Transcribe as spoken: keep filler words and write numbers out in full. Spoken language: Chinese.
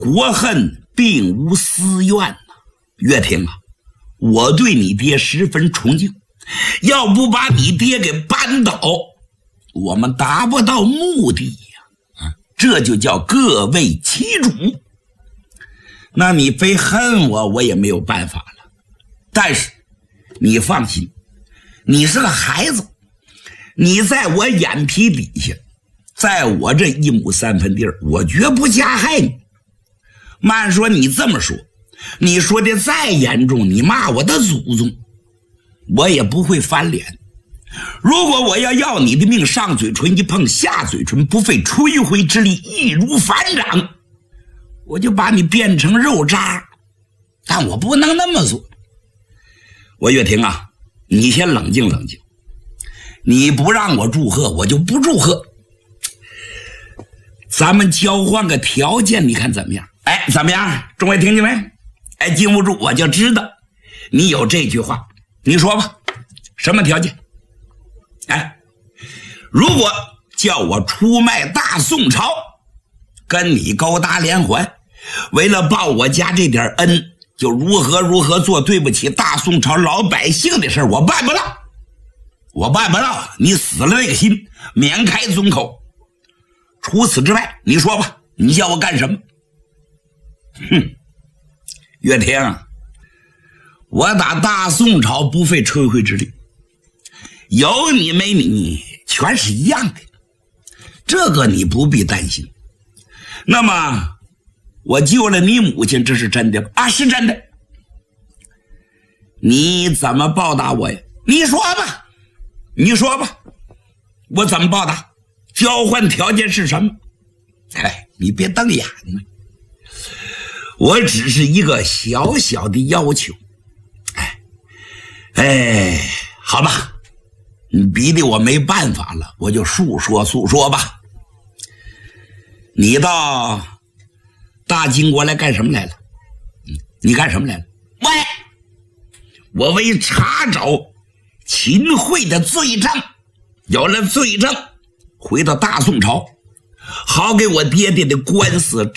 国恨并无私怨呐。岳霆啊，我对你爹十分崇敬，要不把你爹给扳倒，我们达不到目的呀。啊，这就叫各为其主。那你非恨我，我也没有办法了。但是你放心，你是个孩子，你在我眼皮底下，在我这一亩三分地儿，我绝不加害你。慢说你这么说，你说的再严重，你骂我的祖宗，我也不会翻脸。如果我要要你的命，上嘴唇一碰下嘴唇，不费吹灰之力，易如反掌，我就把你变成肉渣。但我不能那么做。我岳霆啊，你先冷静冷静，你不让我祝贺，我就不祝贺。咱们交换个条件，你看怎么样？哎，怎么样？众位听见没？哎，禁不住我就知道你有这句话，你说吧，什么条件？哎，如果叫我出卖大宋朝，跟你勾搭连环，为了报我家这点恩，就如何如何做对不起大宋朝老百姓的事，我办不到，我办不到，你死了那个心，免开尊口。除此之外，你说吧，你叫我干什么？哼，岳霆，我打大宋朝不费吹灰之力，有你没你全是一样的，这个你不必担心。那么我救了你母亲，这是真的吗？啊，是真的。你怎么报答我呀？你说吧，你说吧，我怎么报答？交换条件是什么？哎，你别瞪眼呢，我只是一个小小的要求。哎，哎，好吧，你逼得我没办法了，我就诉说诉说吧。你到大金国来干什么来了？你干什么来了？喂，我为查找秦桧的罪证，有了罪证，回到大宋朝，好给我爹爹的官司